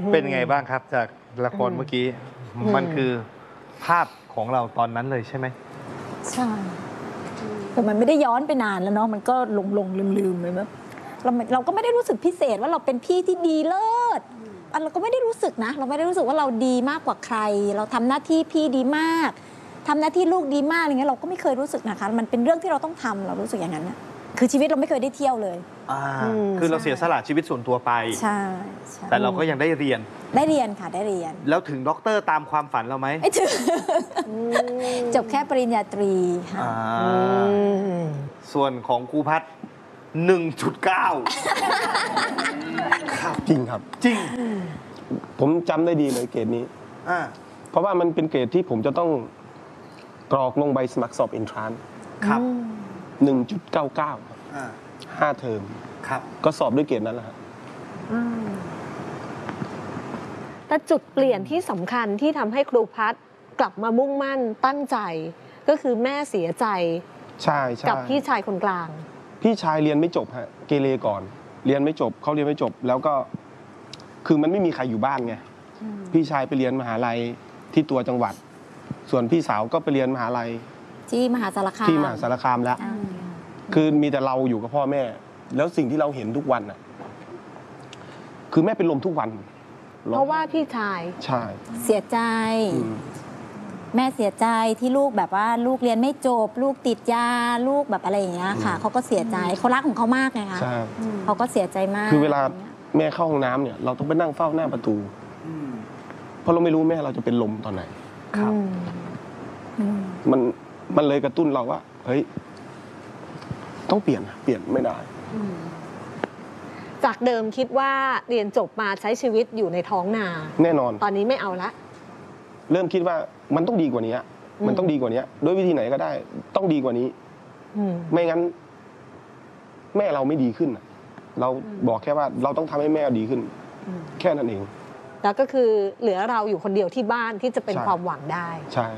เป็นไงบ้างครับจากละครเมื่อกี้มันคือภาพของเราตอนนั้นเลยใช่ไหมใช่แต่มันไม่ได้ย้อนไปนานแล้วเนาะมันก็หลงลืมๆไปแบบเราก็ไม่ได้รู้สึกพิเศษว่าเราเป็นพี่ที่ดีเลิศเราก็ไม่ได้รู้สึกนะเราไม่ได้รู้สึกว่าเราดีมากกว่าใครเราทำหน้าที่พี่ดีมากทำหน้าที่ลูกดีมากอะไรเงี้ยเราก็ไม่เคยรู้สึกนะคะมันเป็นเรื่องที่เราต้องทำเรารู้สึกอย่างนั้นนะคือชีวิตเราไม่เคยได้เที่ยวเลยคือเราเสียสละชีวิตส่วนตัวไปใช่แต่เราก็ยังได้เรียนค่ะได้เรียนแล้วถึงด็อกเตอร์ตามความฝันเราไหมไม่ถึงจบแค่ปริญญาตรีค่ะส่วนของครูพัฒน์1.9 จริงครับจริงผมจำได้ดีเลยเกรดนี้เพราะว่ามันเป็นเกรดที่ผมจะต้องกรอกลงใบสมัครสอบเอนทรานซ์ครับ 1.99 5 เทอมครับก็สอบด้วยเกรดนั้นแหละครับแต่จุดเปลี่ยนที่สำคัญที่ทำให้ครูพัฒน์กลับมามุ่งมั่นตั้งใจก็คือแม่เสียใจใช่กับพี่ชายคนกลางพี่ชายเรียนไม่จบฮะเกเรก่อนเรียนไม่จบเขาเรียนไม่จบแล้วก็คือมันไม่มีใครอยู่บ้านไงพี่ชายไปเรียนมหาลัยที่ตัวจังหวัดส่วนพี่สาวก็ไปเรียนมหาลัยที่มหาสารคามแล้วคือมีแต่เราอยู่กับพ่อแม่แล้วสิ่งที่เราเห็นทุกวันน่ะคือแม่เป็นลมทุกวันเพราะว่าพี่ชายใช่เสียใจแม่เสียใจที่ลูกแบบว่าลูกเรียนไม่จบลูกติดยาลูกแบบอะไรอย่างเงี้ยค่ะเขาก็เสียใจเขารักของเขามากไงคะเขาก็เสียใจมากคือเวลาแม่เข้าห้องน้ำเนี่ยเราต้องไปนั่งเฝ้าหน้าประตูเพราะเราไม่รู้แม่เราจะเป็นลมตอนไหนครับมันเลยกระตุ้นเราว่าเฮ้ยต้องเปลี่ยนไม่ได้จากเดิมคิดว่าเรียนจบมาใช้ชีวิตอยู่ในท้องนาแน่นอนตอนนี้ไม่เอาละเริ่มคิดว่ามันต้องดีกว่านี้มันต้องดีกว่านี้ด้วยวิธีไหนก็ได้ต้องดีกว่านี้ไม่งั้นแม่เราไม่ดีขึ้นเราบอกแค่ว่าเราต้องทำให้แม่ดีขึ้นแค่นั้นเองแล้วก็คือเหลือเราอยู่คนเดียวที่บ้านที่จะเป็นความหวังได้ใช่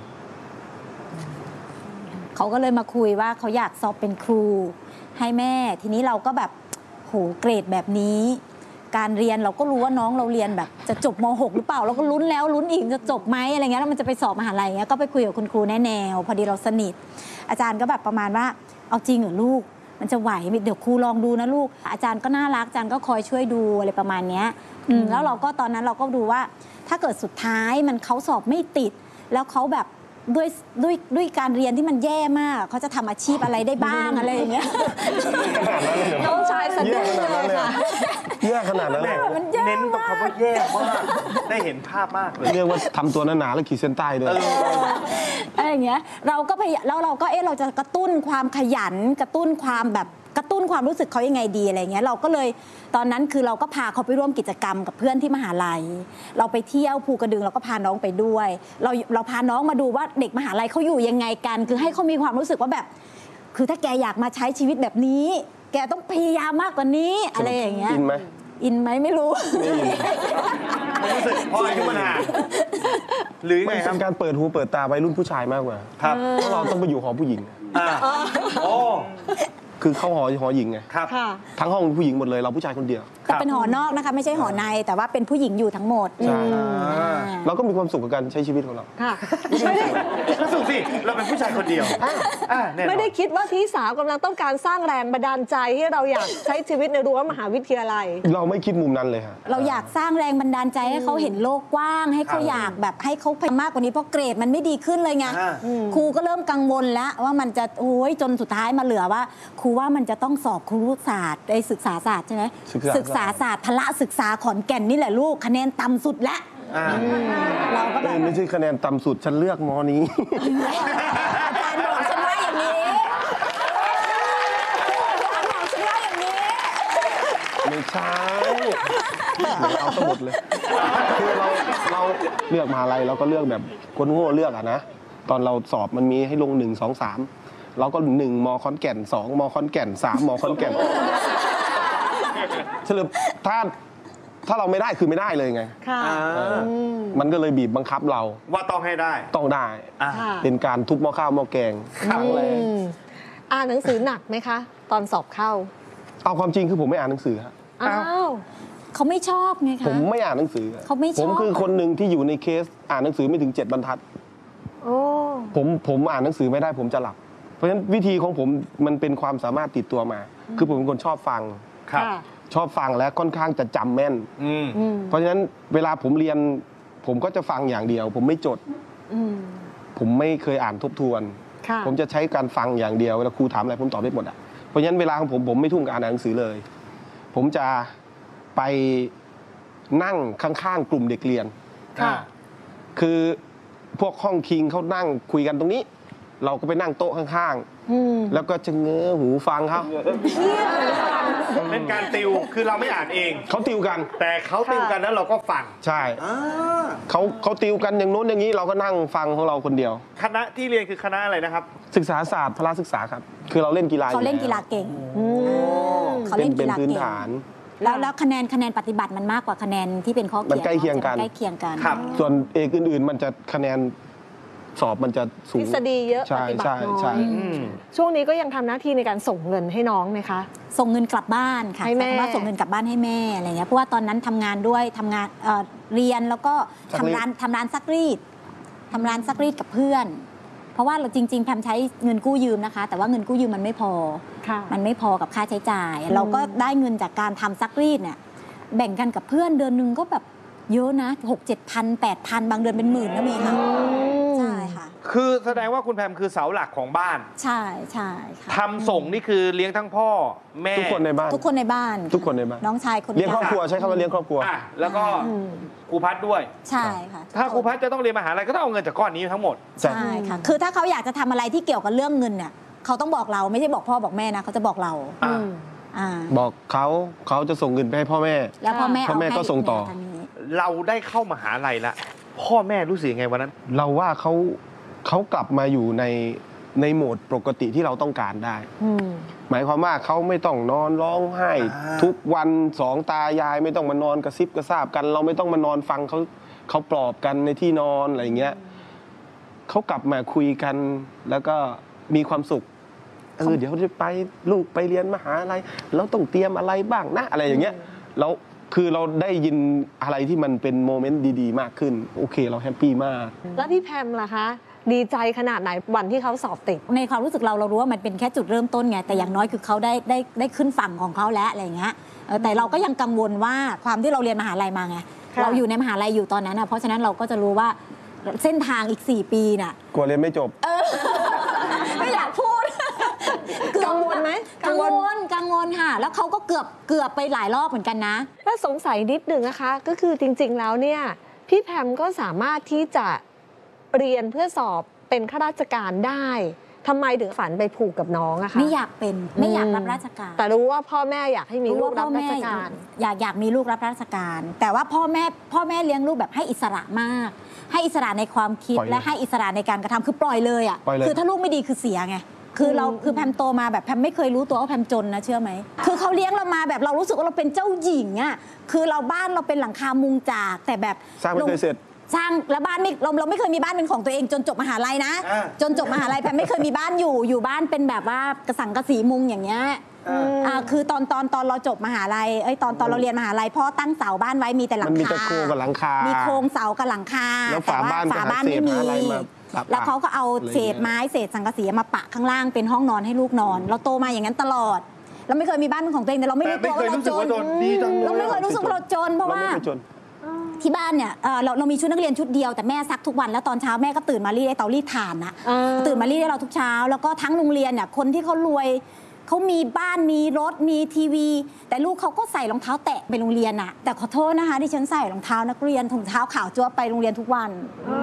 เขาก็เลยมาคุยว่าเขาอยากสอบเป็นครูให้แม่ทีนี้เราก็แบบโหเกรดแบบนี้การเรียนเราก็รู้ว่าน้องเราเรียนแบบจะจบม.6 หรือเปล่าเราก็ลุ้นแล้วลุ้นอีกจะจบไหมอะไรเงี้ยแล้วมันจะไปสอบมหาลัยเงี้ยก็ไปคุยกับคุณครูแนวพอดีเราสนิทอาจารย์ก็แบบประมาณว่าเอาจริงเหรอลูกมันจะไหวเดี๋ยวครูลองดูนะลูกอาจารย์ก็น่ารักอาจารย์ก็คอยช่วยดูอะไรประมาณเนี้ยแล้วเราก็ตอนนั้นเราก็ดูว่าถ้าเกิดสุดท้ายมันเขาสอบไม่ติดแล้วเขาแบบด้วยการเรียนที่มันแย่มากเขาจะทำอาชีพอะไรได้บ้างอะไรอย่างเงี้ยน้องชายสะดุ้งเลยค่ะแย่ขนาดนั้นเลยเน้นตรงคำว่าแย่มากได้เห็นภาพมากเลยเรียกว่าทำตัวหนาๆแล้วขีดเส้นใต้ด้วยอะไรอย่างเงี้ยเราก็พยายามแล้วเราก็เราจะกระตุ้นความขยันกระตุ้นความรู้สึกเขายังไงดีอะไรเงี้ยเราก็เลยตอนนั้นคือเราก็พาเขาไปร่วมกิจกรรมกับเพื่อนที่มหาลัยเราไปเที่ยวภูกระดึงเราก็พาน้องไปด้วยเราพาน้องมาดูว่าเด็กมหาลัยเขาอยู่ยังไงกันคือให้เขามีความรู้สึกว่าแบบคือถ้าแกอยากมาใช้ชีวิตแบบนี้แกต้องพยายามมากกว่านี้อะไรอย่างเงี้ยอินไหมไม่รู้รู้สึกพออายุมันห่างหรือไงครับเป็นการเปิดหูเปิดตาวัยรุ่นผู้ชายมากกว่าครับเพราะเราต้องไปอยู่หอผู้หญิงคือเข้าหอหญิงไงครับทั้งห้องผู้หญิงหมดเลยเราผู้ชายคนเดียวแต่เป็นหอนอกนะคะไม่ใช่หอในแต่ว่าเป็นผู้หญิงอยู่ทั้งหมดใช่เราก็มีความสุขกับการใช้ชีวิตของเราไม่ได้สุขสิเราเป็นผู้ชายคนเดียวไม่ได้คิดว่าพี่สาวกำลังต้องการสร้างแรงบันดาลใจให้เราอยากใช้ชีวิตในรั้วมหาวิทยาลัยเราไม่คิดมุมนั้นเลยค่ะเราอยากสร้างแรงบันดาลใจให้เขาเห็นโลกกว้างให้เขาอยากแบบให้เขาพยายามมากกว่านี้เพราะเกรดมันไม่ดีขึ้นเลยไงครูก็เริ่มกังวลแล้วว่ามันจะโอ้ยจนสุดท้ายมาเหลือว่าครูว่ามันจะต้องสอบครุศาสตร์ไอ้ศึกษาศาสตร์ใช่ไหมศึกษาศาสตร์พละศึกษาขอนแก่นนี่แหละลูกคะแนนต่ำสุดแล้วเราก็แบบไม่ใช่คะแนนต่ำสุดฉันเลือกมอนี้อาจารย์บอกฉันว่าอย่างนี้อาจารย์บอกฉันว่าอย่างนี้ไม่ใช่เอาสมุดเลยคือเราเลือกมหาลัยเราก็เลือกแบบคนโง่เลือกอะนะตอนเราสอบมันมีให้ลง1 2 3เราก็1ม.ขอนแก่น2ม.ขอนแก่น3ม.ขอนแก่นสรุปถ้าเราไม่ได้คือไม่ได้เลยไงมันก็เลยบีบบังคับเราว่าต้องให้ได้ต้องได้เป็นการทุบหม้อข้าวหม้อแกงครั้งแรกอ่านหนังสือหนักไหมคะตอนสอบเข้าเอาความจริงคือผมไม่อ่านหนังสือฮะอ้าวเขาไม่ชอบไงคะผมไม่อ่านหนังสือเขาไม่ชอบผมคือคนหนึ่งที่อยู่ในเคสอ่านหนังสือไม่ถึง7 บรรทัดโอ้ผมอ่านหนังสือไม่ได้ผมจะหลับ เพราะฉะนั้นวิธีของผมมันเป็นความสามารถติดตัวมา คือผมเป็นคนชอบฟังครับค่ะชอบฟังและค่อนข้างจะจำแม่นอืมอืมเพราะฉะนั้นเวลาผมเรียนผมก็จะฟังอย่างเดียว ผมไม่จดอืมผมไม่เคยอ่านทบทวนค่ะผมจะใช้การฟังอย่างเดียวเวลาครูถามอะไรผมตอบได้หมดอ่ะเพราะฉะนั้นเวลาของผมไม่ทุ่มกับอ่านหนังสือเลย ผมจะไปนั่งข้างๆกลุ่มเด็กเรียนค่ะคือพวกห้องคิงเขานั่งคุยกันตรงนี้ เราก็ไปนั่งโต๊ะข้างอืมๆ แล้วก็จะเงอหูฟังเขาเป็นการติวคือเราไม่อ่านเองเขาติวกันแต่เขาติวกันแล้วเราก็ฟังใช่เขาติวกันอย่างโน้นอย่างนี้เราก็นั่งฟังของเราคนเดียวคณะที่เรียนคือคณะอะไรนะครับศึกษาศาสตร์พละศึกษาครับ คือเราเล่นกีฬาเขาเล่นอยู่กีฬาแวเก่งอืมเขาเป็เล่นนเป็กีนฬาพื้นเก่งฐานแล้วคะแนนปฏิบัติมันมากกว่าคะแนนที่เป็นข้อเขียนมันใกล้เคียงกันใกล้เคียงกันครับส่วนเอกอื่นๆ มันจะคะแนนสอบมันจะสูทงฤษฎีเยอะใช่ปฏิบัติใช่น้อใช่ยอืมช่วงนี้ก็ยังทำหน้าที่ในการส่งเงินให้น้องไหมคะส่งเงินกลับบ้านค่ะให้แม่ใช้คำว่าส่งเงินกลับบ้านให้แม่อะไรเงี้ยเพราะว่าตอนนั้นทำงานด้วยทำงานเรียนแล้วก็ทำร้านซักรีดทำร้านซักรีดกับเพื่อน เพราะว่าเราจริงๆแพมใช้เงินกู้ยืมนะคะ แต่ว่าเงินกู้ยืมมันไม่พอค่ะมันไม่พอกับค่าใช้จ่าย เราก็ได้เงินจากการทำซักรีดเนี่ยแบ่งกันกับเพื่อนเดือนหนึงก็แบบเยอะนะ6-7,000-8,000 บางเดือนเป็นหมื่นนะเมย์ค่ะใช่ค่ะคือแสดงว่าคุณแพมคือเสาหลักของบ้านใช่ใช่ค่ะทำส่งนี่คือเลี้ยงทั้งพ่อแม่ทุกคนในบ้านทุกคนในบ้านทุกคนในบ้านน้องชายคนเลี้ยงครอบครัวกลางใช้คำว่าเลี้ยงครอบครัวอ่ะแล้วก็อืมครูพัดด้วยใช่ค่ะถ้าครูพัดจะต้องเรียนมหาลัยก็ต้องเอาเงินจากก้อนนี้ทั้งหมดใช่ค่ะ คือถ้าเขาอยากจะทำอะไรที่เกี่ยวกับเรื่องเงินเนี่ยเขาต้องบอกเราไม่ใช่บอกพ่อบอกแม่นะเขาจะบอกเราอ่ะอืมอ่าบอกเขาจะส่งเงินไปให้พ่อแม่แล้วพ่อแม่พ่อแม่เอาให้ก็ส่งต่อทางนี้เราได้เข้ามหาลัยละพ่อแม่รู้สึกยังไงวันนั้นเราว่าเขากลับมาอยู่ในโหมดปกติที่เราต้องการได้อืมหมายความว่าเขาไม่ต้องนอนร้องไห้อ่าทุกวันสองตายายไม่ต้องมานอนกระซิบกระซาบกัน เราไม่ต้องมานอนฟังเขาปลอบกันในที่นอนอะไรอย่างเงี้ยเขากลับมาคุยกันแล้วก็มีความสุขเดี๋ยวจะไปลูกไปเรียนมหาลัยเราต้องเตรียมอะไรบ้างนะอะไรอย่างเงี้ยแล้วคือเราได้ยินอะไรที่มันเป็นโมเมนต์ดีๆ มากขึ้น โอเคเราแฮปปี้มากแล้วพี่แพมล่ะคะ ดีใจขนาดไหนวันที่เขาสอบติดในความรู้สึกเรารู้ว่ามันเป็นแค่จุดเริ่มต้นไงแต่อย่างน้อยคือเขาได้ขึ้นฝั่งของเขาแล้วอะไรอย่างเงี้ยแต่เราก็ยังกังวลว่าความที่เราเรียนมหาลัยมาไงค่ะเราอยู่ในมหาลัยอยู่ตอนนั้นนะเพราะฉะนั้นเราก็จะรู้ว่าเส้นทางอีก4 ปีน่ะกลัวเรียนไม่จบไม่อยากพูดกังวลไหมกังวลค่ะ แล้วเขาก็เกือบไปหลายรอบเหมือนกันนะถ้าสงสัยนิดหนึ่งนะคะ ก็คือจริงๆแล้วเนี่ยพี่แพมก็สามารถที่จะเรียนเพื่อสอบเป็นข้าราชการได้ทำไมถึงฝันไปผูกกับน้องอะคะไม่อยากเป็นไม่อยากรับราชการแต่รู้ว่าพ่อแม่อยากให้มีลูกรับราชการอยากมีลูกรับราชการ แต่ว่าพ่อแม่เลี้ยงลูกแบบให้อิสระมาก ให้อิสระในความคิดปล่อยเลยและให้อิสระในการกระทำคือปล่อยเลยอ่ะปล่อยเลยคือถ้าลูกไม่ดีคือเสียไงคือแพมโตมาแบบแพมไม่เคยรู้ตัวว่าแพมจนนะเชื่อไหมคือเขาเลี้ยงเรามาแบบเรารู้สึกว่าเราเป็นเจ้าหญิงอ่ะคือบ้านเราเป็นหลังคามุงจากแต่แบบสร้างไม่เคยเสร็จสร้างแล้วบ้านไม่เราไม่เคยมีบ้านเป็นของตัวเองจนจบมหาลัยนะอ่าจนจบมหาลัยแพมไม่เคยมีบ้านอยู่บ้านเป็นแบบว่ากระสังกระสีมุงอย่างเงี้ย คือตอนเราจบมหาลัยตอนเราเรียนมหาลัยพ่อตั้งเสาบ้านไว้มีแต่หลัมันงมีคาแต่โครงกับหลังคามีโครงเสากับหลังคาแล้วฝาบ้านแต่ว่ฝาบ้านก็หาไม่มีเศษอะไรมาปะแล้วเขาก็เอาอะไรอย่างเงี้ยเศษไม้เศษสังกะสีมาปะข้างล่างเป็นห้องนอนให้ลูกนอน เราโตมาอย่างนั้นตลอด เราไม่เคยมีบ้านเป็นของตัวเองแต่เราไม่รู้ตัวว่าเราจนดีจังเลยเราไม่เคยรู้สึกว่าเราจนเพราะว่าไม่เคยจนที่บ้านเนี่ยเรามีชุดนักเรียนชุดเดียวแต่แม่ซักทุกวันแล้วตอนเช้าแม่ก็ตื่นมารีดไอ้เตารีดถ่านนะ ตื่นมารีดให้เราทุกเช้า แล้วก็ทั้งโรงเรียนเนี่ยคนที่เขารวยเขามีบ้านมีรถมีทีวี แต่ลูกเขาก็ใส่รองเท้าแตะไปโรงเรียนอะแต่ขอโทษนะคะที่ฉันใส่รองเท้านักเรียนถุงเท้าขาวจั๊วไปโรงเรียนทุกวัน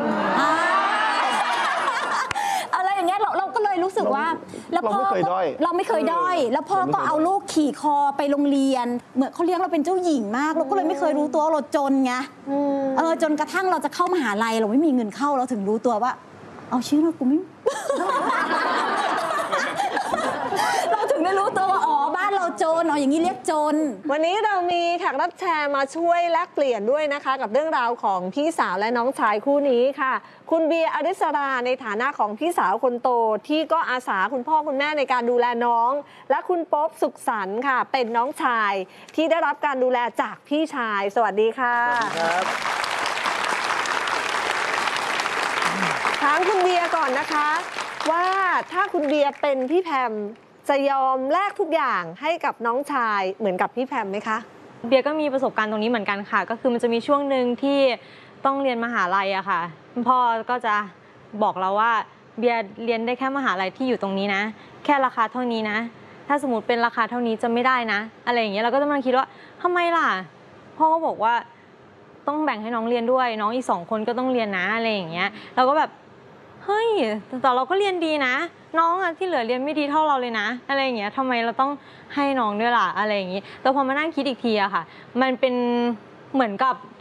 อะไรอย่างเงี้ยเราก็เลยรู้สึกว่าแล้วพ่อเราไม่เคยด้อยเราไม่เคยด้อยแล้วพ่อก็เอาลูกขี่คอไปโรงเรียนเหมือนเขาเลี้ยงเราเป็นเจ้าหญิงมากเราก็เลยไม่เคยรู้ตัวว่าเราจนไงจนกระทั่งเราจะเข้ามหาลัยเราไม่มีเงินเข้าเราถึงรู้ตัวว่าเอาชื่อเรากูไม่ เราถึงได้รู้ตัวว่าอ๋อบ้านเราจนเอาอย่างนี้เรียกจนวันนี้เรามีแขกรับเชิญมาช่วยแลกเปลี่ยนด้วยนะคะ กับเรื่องราวของพี่สาวและน้องชายคู่นี้ค่ะ คุณเบียร์อริสราในฐานะของพี่สาวคนโตที่ก็อาสาคุณพ่อคุณแม่ในการดูแลน้อง และคุณโป๊ปสุขสันต์ค่ะ เป็นน้องชายที่ได้รับการดูแลจากพี่ชาย สวัสดีค่ะครับถามคุณเบียร์ก่อนนะคะ ว่าถ้าคุณเบียร์เป็นพี่แพมจะยอมแลกทุกอย่างให้กับน้องชายเหมือนกับพี่แพมไหมคะเบียร์ก็มีประสบการณ์ตรงนี้เหมือนกันค่ะ ก็คือมันจะมีช่วงหนึ่งที่ต้องเรียนมหาลัยอะค่ะคุณพ่อก็จะบอกเราว่าเบียร์เรียนได้แค่มหาลัยที่อยู่ตรงนี้นะ แค่ราคาเท่านี้นะ ถ้าสมมติเป็นราคาเท่านี้จะไม่ได้นะ อะไรอย่างเงี้ยเราก็จะมาคิดว่าทำไมล่ะพ่อก็บอกว่าต้องแบ่งให้น้องเรียนด้วยน้องอีก2 คนก็ต้องเรียนนะอะไรอย่างเงี้ยเราก็แบบเฮ้ยแต่เราก็เรียนดีนะ น้องอะที่เหลือเรียนไม่ดีเท่าเราเลยนะอะไรอย่างเงี้ยทำไมเราต้องให้น้องด้วยล่ะอะไรอย่างงี้แต่พอมานั่งคิดอีกทีอะค่ะมันเป็นเหมือนกับ